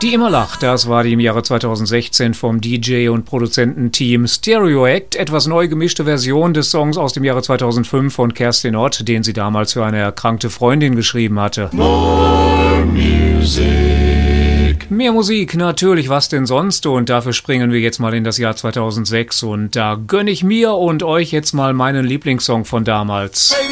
Die immer lacht, das war die im Jahre 2016 vom DJ und Produzententeam Stereo Act etwas neu gemischte Version des Songs aus dem Jahre 2005 von Kerstin Ott, den sie damals für eine erkrankte Freundin geschrieben hatte. More music. Mehr Musik, natürlich, was denn sonst? Und dafür springen wir jetzt mal in das Jahr 2006 und da gönne ich mir und euch jetzt mal meinen Lieblingssong von damals.